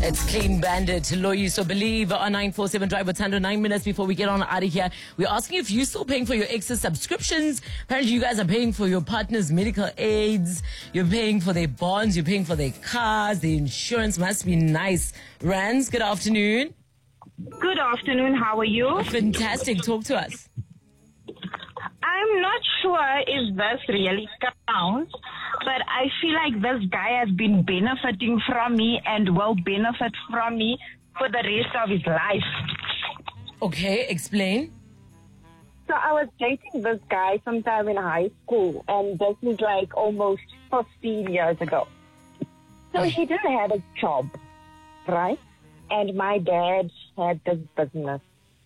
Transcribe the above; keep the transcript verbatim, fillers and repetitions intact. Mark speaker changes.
Speaker 1: It's Clean Bandit, Loyiso Believe on nine four seven Drive with Tando. Nine minutes before we get on out of here, we're asking if you're still paying for your ex's subscriptions. Apparently, you guys are paying for your partner's medical aids. You're paying for their bonds. You're paying for their cars. The insurance must be nice. Rans, good afternoon.
Speaker 2: Good afternoon. How are you?
Speaker 1: Fantastic. Talk to us.
Speaker 2: I'm not sure if this really counts, but I feel like this guy has been benefiting from me and will benefit from me for the rest of his life.
Speaker 1: Okay, explain.
Speaker 2: So I was dating this guy sometime in high school, and this was like almost fifteen years ago. So he didn't have a job, right? And my dad had this business.